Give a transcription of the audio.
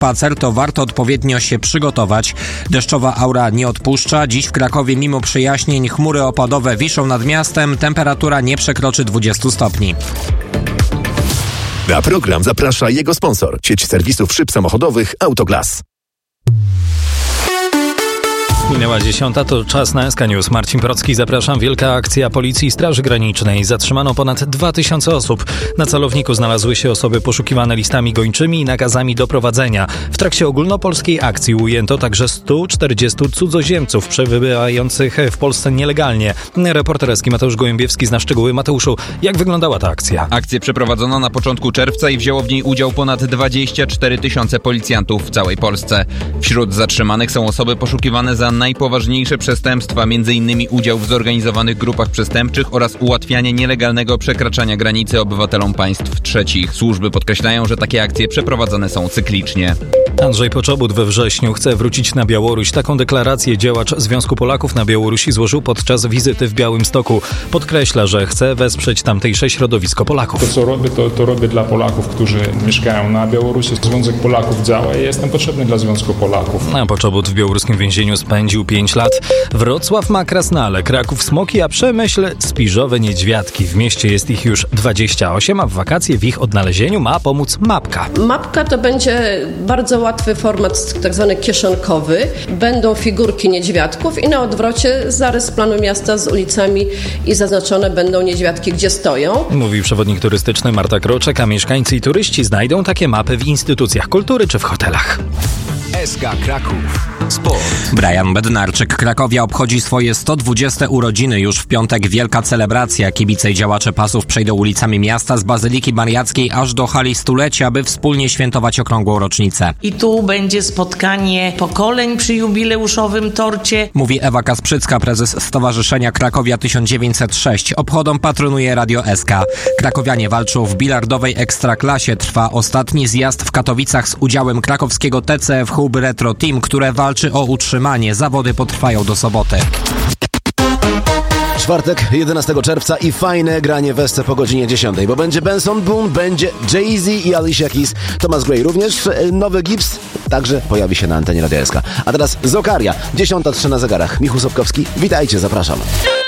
spacer, to warto odpowiednio się przygotować. Deszczowa aura nie odpuszcza. Dziś w Krakowie mimo przejaśnień chmury opadowe wiszą nad miastem. Temperatura nie przekroczy 20 stopni. Na program zaprasza jego sponsor, sieć serwisów szyb samochodowych Autoglas. Minęła 10, to czas na SK News. Marcin Procki, zapraszam. Wielka akcja Policji i Straży Granicznej. Zatrzymano ponad 2000 osób. Na celowniku znalazły się osoby poszukiwane listami gończymi i nakazami doprowadzenia. W trakcie ogólnopolskiej akcji ujęto także 140 cudzoziemców przebywających w Polsce nielegalnie. Reporter Eski Mateusz Gołębiewski zna szczegóły. Mateuszu, jak wyglądała ta akcja? Akcję przeprowadzono na początku czerwca i wzięło w niej udział ponad 24 000 policjantów w całej Polsce. Wśród zatrzymanych są osoby poszukiwane za najpoważniejsze przestępstwa, m.in. udział w zorganizowanych grupach przestępczych oraz ułatwianie nielegalnego przekraczania granicy obywatelom państw trzecich. Służby podkreślają, że takie akcje przeprowadzane są cyklicznie. Andrzej Poczobut we wrześniu chce wrócić na Białoruś. Taką deklarację działacz Związku Polaków na Białorusi złożył podczas wizyty w Białymstoku. Podkreśla, że chce wesprzeć tamtejsze środowisko Polaków. To, co robię, to robię dla Polaków, którzy mieszkają na Białorusi. Związek Polaków działa i jestem potrzebny dla Związku Polaków. A Poczobut w białoruskim więzieniu spędził 5 lat. Wrocław ma Krasnale, Kraków Smoki, a Przemyśl Spiżowe Niedźwiadki. W mieście jest ich już 28, a w wakacje w ich odnalezieniu ma pomóc mapka. Mapka to będzie bardzo łatwy format, tak zwany kieszonkowy. Będą figurki niedźwiadków i na odwrocie zarys planu miasta z ulicami i zaznaczone będą niedźwiadki, gdzie stoją. Mówi przewodnik turystyczny Marta Kroczek, a mieszkańcy i turyści znajdą takie mapy w instytucjach kultury czy w hotelach. SK Kraków. Sport. Brian Bednarczyk. Krakowia obchodzi swoje 120 urodziny. Już w piątek wielka celebracja. Kibice i działacze pasów przejdą ulicami miasta z Bazyliki Mariackiej aż do hali stulecia, by wspólnie świętować okrągłą rocznicę. I tu będzie spotkanie pokoleń przy jubileuszowym torcie. Mówi Ewa Kasprzycka, prezes Stowarzyszenia Krakowia 1906. Obchodom patronuje Radio SK. Krakowianie walczą w bilardowej ekstraklasie. Trwa ostatni zjazd w Katowicach z udziałem krakowskiego TCF Hub Retro Team, które walczy o utrzymanie. Zawody potrwają do soboty. Czwartek, 11 czerwca i fajne granie w SC po godzinie 10, bo będzie Benson Boone, będzie Jay-Z i Alicia Keys, Thomas Gray również, nowy Gibbs także pojawi się na antenie Radia SK. A teraz Zokaria, 10:03 na zegarach. Michał Sobkowski, witajcie, zapraszam.